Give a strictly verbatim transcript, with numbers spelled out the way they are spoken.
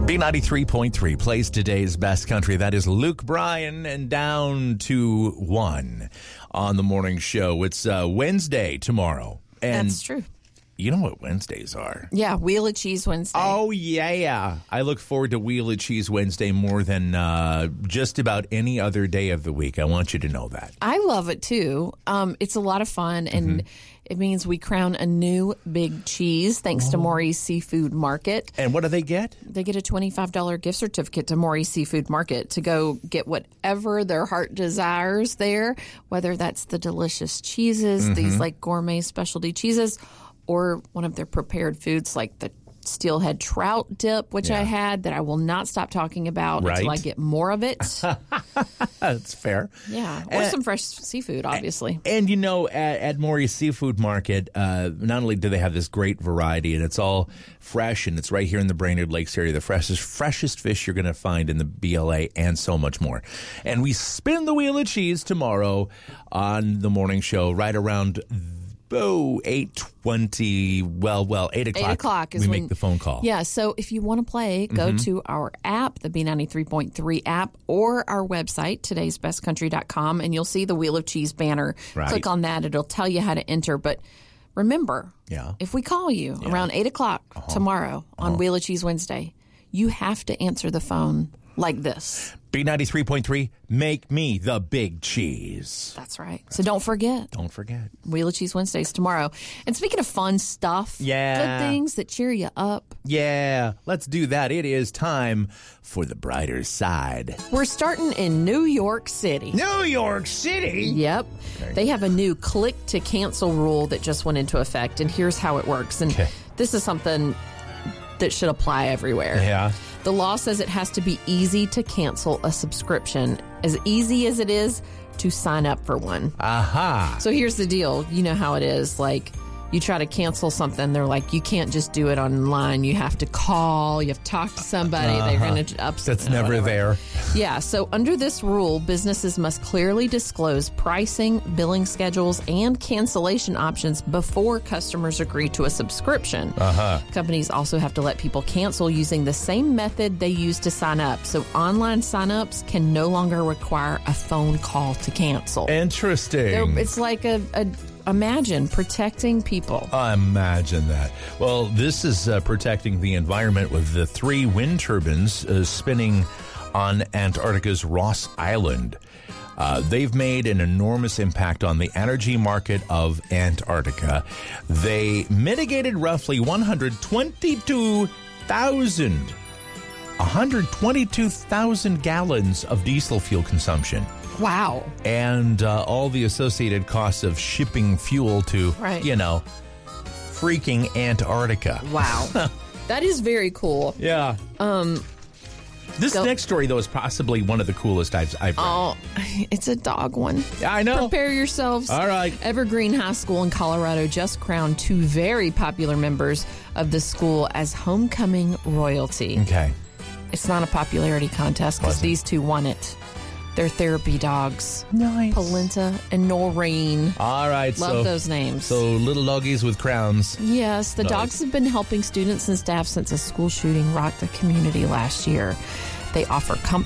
B ninety-three point three plays today's best country. That is Luke Bryan and Down to One on the morning show. It's uh, Wednesday tomorrow. And That's true. You know what Wednesdays are? Yeah, Wheel of Cheese Wednesday. Oh, yeah. I look forward to Wheel of Cheese Wednesday more than uh, just about any other day of the week. I want you to know that. I love it, too. Um, it's a lot of fun, and mm-hmm. it means we crown a new big cheese thanks oh. to Maury's Seafood Market. And what do they get? They get a twenty-five dollars gift certificate to Maury's Seafood Market to go get whatever their heart desires there, whether that's the delicious cheeses, mm-hmm. these like gourmet specialty cheeses, or one of their prepared foods like the steelhead trout dip, which yeah. I had that I will not stop talking about right. until I get more of it. That's fair. Yeah. Or and, some fresh seafood, obviously. And, and you know, at, at Maury's Seafood Market, uh, not only do they have this great variety, and it's all fresh, and it's right here in the Brainerd Lakes area, the freshest, freshest fish you're going to find in the B L A, and so much more. And we spin the wheel of cheese tomorrow on the morning show right around Oh, eight twenty, well, well, eight o'clock. eight o'clock is we when, make the phone call. Yeah, so if you want to play, go mm-hmm. to our app, the B ninety-three point three app, or our website, todays best country dot com, and you'll see the Wheel of Cheese banner. Right. Click on that. It'll tell you how to enter. But remember, yeah. if we call you yeah. around eight o'clock uh-huh. tomorrow on uh-huh. Wheel of Cheese Wednesday, you have to answer the phone like this. B ninety-three point three, make me the big cheese. That's right. So don't forget. Don't forget. Wheel of Cheese Wednesdays tomorrow. And speaking of fun stuff, yeah. good things that cheer you up. Yeah, let's do that. It is time for the brighter side. We're starting in New York City. New York City? Yep. Okay. They have a new click to cancel rule that just went into effect, and here's how it works. And okay. this is something that should apply everywhere. Yeah. The law says it has to be easy to cancel a subscription, as easy as it is to sign up for one. Aha. So here's the deal. You know how it is. Like, you try to cancel something, they're like, you can't just do it online. You have to call. You have to talk to somebody. Uh-huh. They're going to upset. That's never whatever. there. Yeah. So under this rule, businesses must clearly disclose pricing, billing schedules, and cancellation options before customers agree to a subscription. Uh-huh. Companies also have to let people cancel using the same method they use to sign up. So online signups can no longer require a phone call to cancel. Interesting. They're, it's like a... a Imagine protecting people. Imagine that. Well, this is uh, protecting the environment with the three wind turbines uh, spinning on Antarctica's Ross Island. Uh, they've made an enormous impact on the energy market of Antarctica. They mitigated roughly one hundred twenty-two thousand one hundred twenty-two thousand gallons of diesel fuel consumption. Wow. And uh, all the associated costs of shipping fuel to, right. you know, freaking Antarctica. Wow. That is very cool. Yeah. Um, this go- next story, though, is possibly one of the coolest I've, I've read. Oh, it's a dog one. Yeah, I know. Prepare yourselves. All right. Evergreen High School in Colorado just crowned two very popular members of the school as homecoming royalty. Okay. It's not a popularity contest because these two won it. They're therapy dogs. Nice. Polenta and Noreen. All right. Love so, those names. So little doggies with crowns. Yes, the nice. dogs have been helping students and staff since a school shooting rocked the community last year. They offer com-